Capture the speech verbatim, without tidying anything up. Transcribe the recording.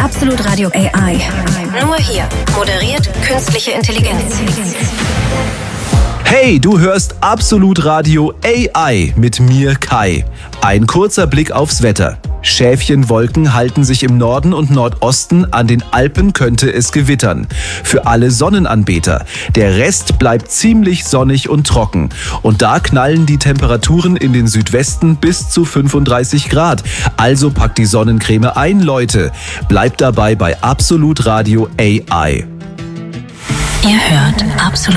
Absolut Radio A I. Nur hier moderiert künstliche Intelligenz. Hey, du hörst Absolut Radio A I mit mir, Kai. Ein kurzer Blick aufs Wetter. Schäfchenwolken halten sich im Norden und Nordosten, an den Alpen könnte es gewittern. Für alle Sonnenanbeter. Der Rest bleibt ziemlich sonnig und trocken. Und da knallen die Temperaturen in den Südwesten bis zu fünfunddreißig Grad. Also packt die Sonnencreme ein, Leute. Bleibt dabei bei Absolut Radio A I. Ihr hört Absolut